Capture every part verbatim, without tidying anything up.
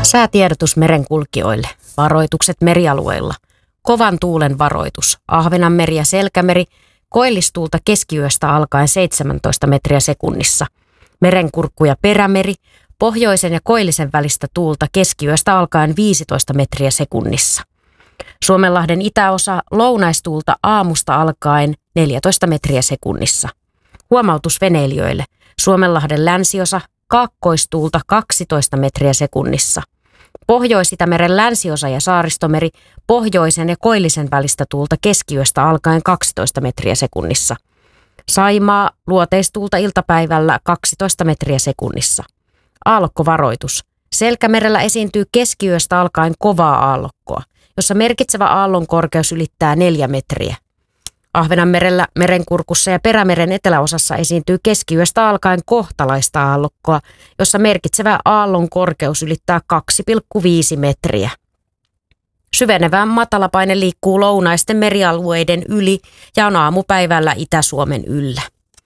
Säätiedotus merenkulkijoille. Varoitukset merialueilla. Kovan tuulen varoitus. Ahvenanmeri ja Selkämeri. Koillistuulta keskiyöstä alkaen seitsemäntoista metriä sekunnissa. Merenkurkku ja Perämeri. Pohjoisen ja koillisen välistä tuulta keskiyöstä alkaen viisitoista metriä sekunnissa. Suomenlahden itäosa lounaistuulta aamusta alkaen neljätoista metriä sekunnissa. Huomautus veneilijöille. Suomenlahden länsiosa kaakkoistuulta kaksitoista metriä sekunnissa. Pohjois-Itämeren länsiosa ja Saaristomeri pohjoisen ja koillisen välistä tuulta keskiyöstä alkaen kaksitoista metriä sekunnissa. Saimaa luoteistuulta iltapäivällä kaksitoista metriä sekunnissa. Aallokkovaroitus. Selkämerellä esiintyy keskiyöstä alkaen kovaa aallokkoa, jossa merkitsevä aallon korkeus ylittää neljä metriä. Ahvenanmerellä, Merenkurkussa ja Perämeren eteläosassa esiintyy keskiyöstä alkaen kohtalaista aallokkoa, jossa merkitsevä aallon korkeus ylittää kaksi pilkku viisi metriä. Syvenevä matalapaine liikkuu lounaisten merialueiden yli ja on aamupäivällä Itä-Suomen yllä.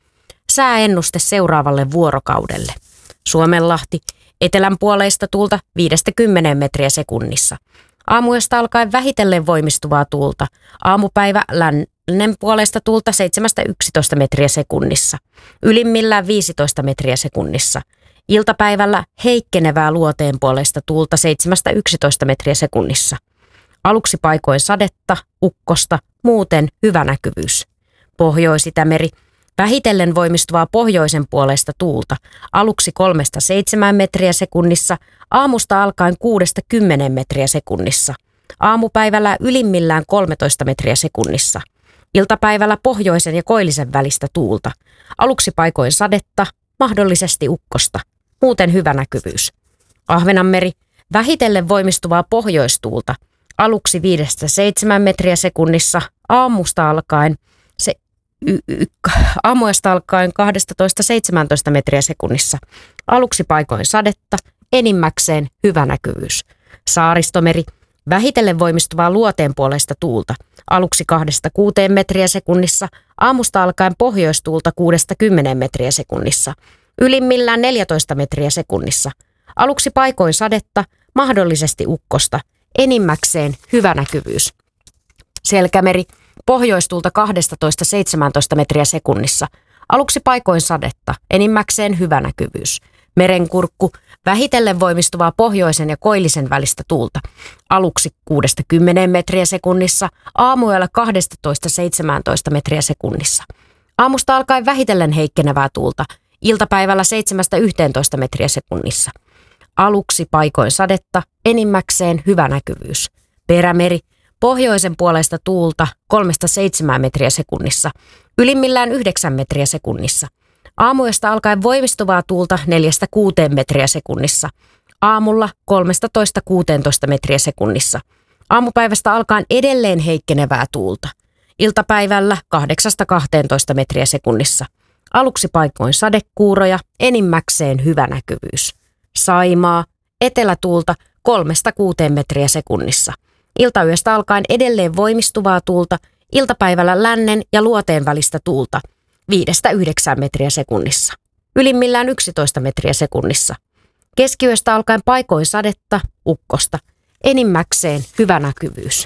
Sääennuste seuraavalle vuorokaudelle. Suomenlahti, etelän puoleista tuulta viidestä kymmeneen metriä sekunnissa. Aamuyöstä alkaen vähitellen voimistuvaa tuulta. Aamupäivä lännen puolesta tuulta seitsemästä yksitoista metriä sekunnissa. Ylimmillään viisitoista metriä sekunnissa. Iltapäivällä heikkenevää luoteen puolesta tuulta seitsemästä yksitoista metriä sekunnissa. Aluksi paikoin sadetta, ukkosta, muuten hyvä näkyvyys. Pohjois-Itämeri. Vähitellen voimistuvaa pohjoisen puolesta tuulta. Aluksi kolmesta seitsemään metriä sekunnissa, aamusta alkaen kuudesta kymmeneen metriä sekunnissa. Aamupäivällä ylimmillään kolmetoista metriä sekunnissa. Iltapäivällä pohjoisen ja koillisen välistä tuulta. Aluksi paikoin sadetta, mahdollisesti ukkosta. Muuten hyvä näkyvyys. Ahvenanmeri. Vähitellen voimistuvaa pohjoistuulta. Aluksi viidestä seitsemään metriä sekunnissa, aamusta alkaen se Y- y- aamuista alkaen kaksitoista seitsemäntoista metriä sekunnissa. Aluksi paikoin sadetta, enimmäkseen hyvä näkyvyys. Saaristomeri. Vähitellen voimistuvaa luoteen puolesta tuulta. Aluksi kahdesta kuuteen metriä sekunnissa. Aamusta alkaen pohjoistuulta kuudesta kymmeneen metriä sekunnissa. Ylimmillään neljätoista metriä sekunnissa. Aluksi paikoin sadetta, mahdollisesti ukkosta. Enimmäkseen hyvä näkyvyys. Selkämeri. Pohjoistuulta kaksitoista seitsemäntoista metriä sekunnissa. Aluksi paikoin sadetta, enimmäkseen hyvä näkyvyys. Merenkurkku, vähitellen voimistuvaa pohjoisen ja koillisen välistä tuulta. Aluksi kuudesta kymmeneen metriä sekunnissa, aamuyöllä kaksitoista seitsemäntoista metriä sekunnissa. Aamusta alkaen vähitellen heikkenevää tuulta, iltapäivällä seitsemästä yhteentoista metriä sekunnissa. Aluksi paikoin sadetta, enimmäkseen hyvä näkyvyys. Perämeri. Pohjoisen puolesta tuulta kolmesta seitsemään metriä sekunnissa, ylimmillään yhdeksän metriä sekunnissa. Aamuyöstä alkaen voimistuvaa tuulta neljästä kuuteen metriä sekunnissa. Aamulla kolmetoista kuusitoista metriä sekunnissa. Aamupäivästä alkaen edelleen heikkenevää tuulta. Iltapäivällä kahdeksasta kahteentoista metriä sekunnissa. Aluksi paikoin sadekuuroja, enimmäkseen hyvä näkyvyys. Saimaa, etelätuulta kolmesta kuuteen metriä sekunnissa. Iltayöstä alkaen edelleen voimistuvaa tuulta, iltapäivällä lännen ja luoteen välistä tuulta, viidestä yhdeksään metriä sekunnissa. Ylimmillään yksitoista metriä sekunnissa. Keskiyöstä alkaen paikoin sadetta, ukkosta, enimmäkseen hyvä näkyvyys.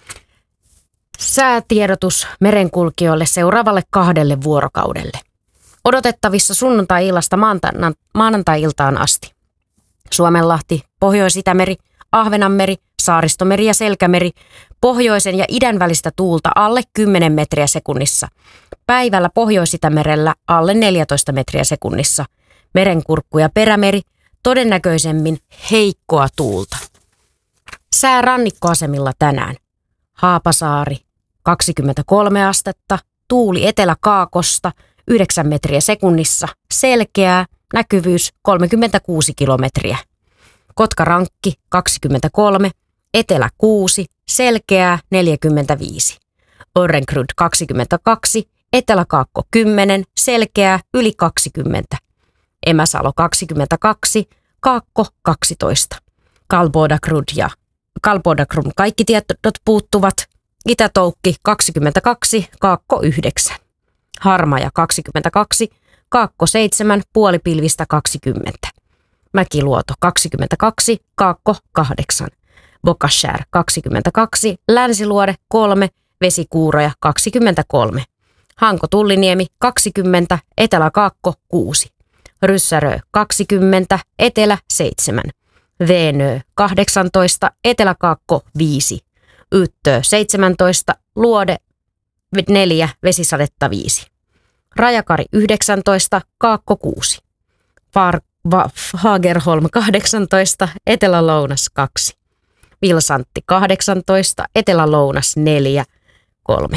Säätiedotus merenkulkijoille seuraavalle kahdelle vuorokaudelle. Odotettavissa sunnuntai-illasta maanantai-iltaan asti. Suomenlahti, Pohjois-Itämeri, Ahvenanmeri, Saaristomeri ja Selkämeri, pohjoisen ja idän välistä tuulta alle kymmenen metriä sekunnissa. Päivällä Pohjois-Itämerellä alle neljätoista metriä sekunnissa. Merenkurkku ja Perämeri, todennäköisemmin heikkoa tuulta. Sää rannikkoasemilla tänään. Haapasaari, kaksikymmentäkolme astetta, tuuli etelä-kaakosta, yhdeksän metriä sekunnissa, selkeää, näkyvyys kolmekymmentäkuusi kilometriä. Kotkarankki kaksikymmentäkolme, etelä kuusi, selkeää neljäkymmentäviisi. Orrengrund kaksikymmentäkaksi, eteläkaakko kymmenen, selkeää yli kaksikymmentä. Emäsalo kaksikymmentäkaksi, kaakko kaksitoista. Kalbodagrund ja Kalbodagrund kaikki tiedot puuttuvat. Itätoukki kaksikymmentäkaksi, kaakko yhdeksän. Harmaja kaksikymmentäkaksi, kaakko seitsemän, puolipilvistä kaksikymmentä. Mäkiluoto kaksikymmentäkaksi, Kaakko kahdeksan. Bocasher kaksikymmentäkaksi, Länsiluode kolme, Vesikuuroja kaksikymmentäkolme. Hanko-Tulliniemi kaksikymmentä, Etelä-Kaakko kuusi. Ryssärö kaksikymmentä, Etelä seitsemän. Veenö kahdeksantoista, Etelä-Kaakko viisi. Yttö seitsemäntoista, Luode neljä, Vesisadetta viisi. Rajakari yhdeksäntoista, Kaakko kuusi. Far, va, Fagerholm kahdeksantoista, Etelä-Lounas kaksi. Vilsantti kahdeksantoista, Etelä-Lounas neljä, kolme.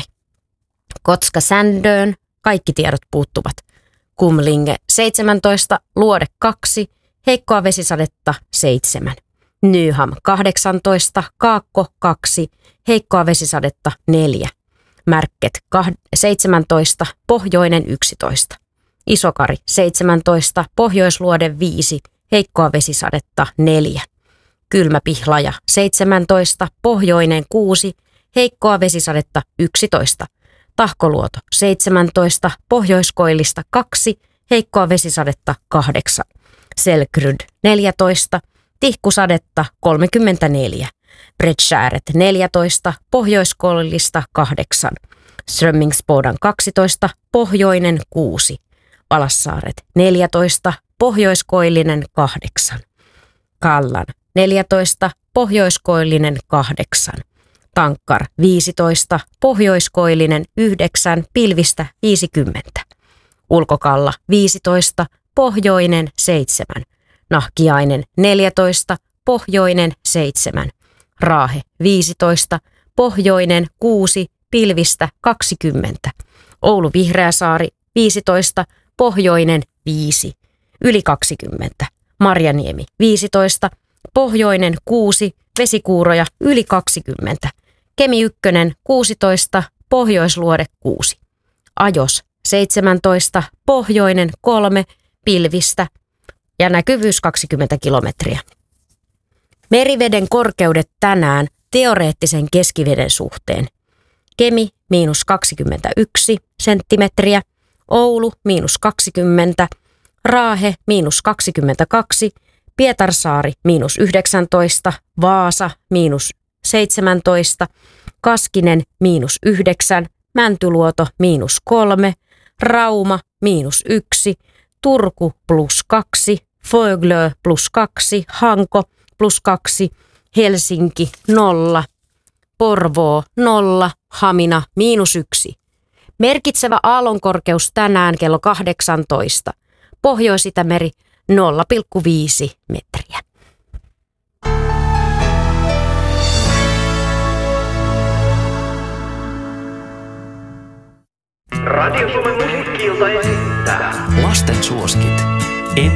Kotska-Sändön, kaikki tiedot puuttuvat. Kumlinge seitsemäntoista, Luode kaksi, heikkoa vesisadetta seitsemän. Nyham kahdeksantoista, Kaakko kaksi, heikkoa vesisadetta neljä. Märket seitsemäntoista, Pohjoinen yksitoista. Isokari seitsemäntoista, Pohjoisluode viisi, heikkoa vesisadetta neljä. Kylmäpihlaja seitsemäntoista, Pohjoinen kuusi, heikkoa vesisadetta yksitoista. Tahkoluoto seitsemäntoista, Pohjoiskoillista kaksi, heikkoa vesisadetta kahdeksan. Selkryd neljätoista, tihkusadetta kolmekymmentäneljä. Bredskäret neljätoista, Pohjoiskoillista kahdeksan. Strömmingsbodan kaksitoista, Pohjoinen kuusi. Valassaaret neljätoista, Pohjoiskoillinen kahdeksan. Kallan neljätoista, Pohjoiskoillinen kahdeksan. Tankkar viisitoista, Pohjoiskoillinen yhdeksän, pilvistä viisikymmentä. Ulkokalla viisitoista, Pohjoinen seitsemän. Nahkiainen neljätoista, Pohjoinen seitsemän. Raahe viisitoista, Pohjoinen kuusi, pilvistä kaksikymmentä. Oulu Vihreäsaari viisitoista, Pohjoinen viisi, yli kaksikymmentä. Marjaniemi viisitoista, Pohjoinen kuusi, Vesikuuroja yli kaksikymmentä. Kemi ykkönen kuusitoista, Pohjoisluode kuusi. Ajos seitsemäntoista, Pohjoinen kolme, pilvistä ja näkyvyys kaksikymmentä kilometriä. Meriveden korkeudet tänään teoreettisen keskiveden suhteen. Kemi miinus kaksikymmentäyksi senttimetriä, Oulu miinus kaksikymmentä, Raahe miinus kaksikymmentäkaksi, Pietarsaari miinus yhdeksäntoista, Vaasa miinus seitsemäntoista, Kaskinen miinus yhdeksän, Mäntyluoto miinus kolme, Rauma miinus yksi, Turku plus kaksi, Föglö plus kaksi, Hanko plus kaksi, Helsinki nolla, Porvoo nolla, Hamina miinus yksi. Merkitsevä aallonkorkeus tänään kello kahdeksantoista. Pohjois-Itämeri nolla pilkku viisi metriä. Radio Suomen musiikki-ilta esittää lasten suosikit.